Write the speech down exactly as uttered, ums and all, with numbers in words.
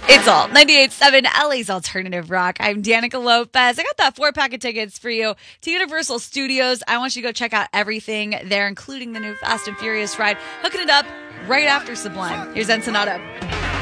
It's all ninety-eight point seven L A's Alternative Rock. I'm Danica Lopez. I got that four pack of tickets for you to Universal Studios. I want you to go check out everything there, including the new Fast and Furious ride. Hooking it up right after Sublime. Here's Ensenada.